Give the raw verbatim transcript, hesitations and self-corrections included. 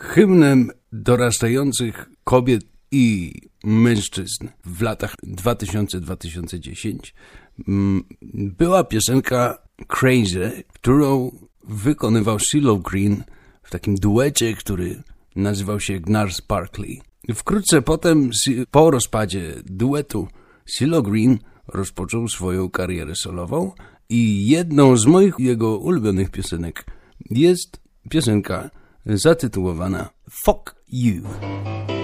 hymnem dorastających kobiet i mężczyzn w latach dwa tysiące do dwa tysiące dziesiątego była piosenka Crazy, którą wykonywał CeeLo Green w takim duecie, który nazywał się Gnarls Barkley. Wkrótce potem, po rozpadzie duetu, CeeLo Green rozpoczął swoją karierę solową i jedną z moich jego ulubionych piosenek jest piosenka zatytułowana Fuck You.